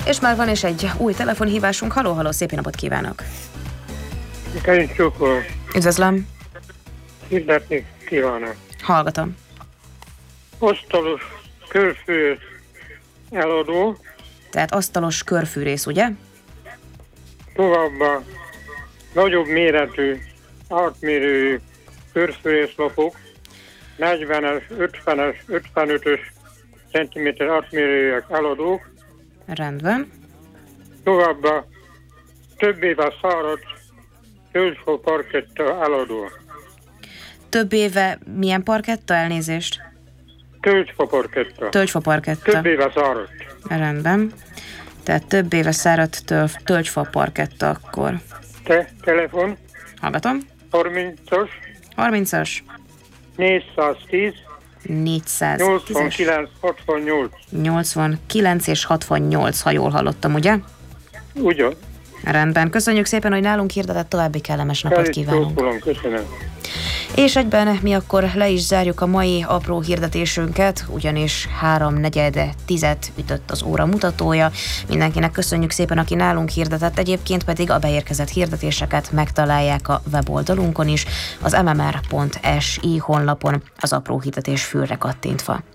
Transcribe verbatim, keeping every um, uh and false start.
És már van is egy új telefonhívásunk. Halló, halló, szép napot kívánok! Üdvözlöm! Hirdetni kívánok! Hallgatom! Asztalos körfűrész eladó. Tehát asztalos körfűrész, ugye? Továbbá nagyobb méretű, átmérőjű körfűrészlapok, negyvenes, ötvenes, ötvenötös centiméter átmérőjűek eladók. Rendben. Továbbá több éve száradt tölgyfa parketta eladó. Több éve milyen parketta, elnézést? Tölgyfa parketta. Tölgyfa parketta. Több éve száradt. Rendben. Tehát több éve száradt töl- tölgyfa parketta akkor. Te, telefon. Hallgatom. harmincas. harmincas. négyszáztíz. négyszáztíz. nyolcvankilenc hatvannyolc. nyolcvankilenc és hatvannyolc, ha jól hallottam, ugye? Ugyan. Rendben. Köszönjük szépen, hogy nálunk hirdetett, további kellemes napot kívánunk. Köszönöm, köszönöm. És egyben mi akkor le is zárjuk a mai apró hirdetésünket, ugyanis háromnegyed tizet ütött az óra mutatója. Mindenkinek köszönjük szépen, aki nálunk hirdetett, egyébként pedig a beérkezett hirdetéseket megtalálják a weboldalunkon is, az em em er pont es i honlapon, az apró hirdetés fülre kattintva.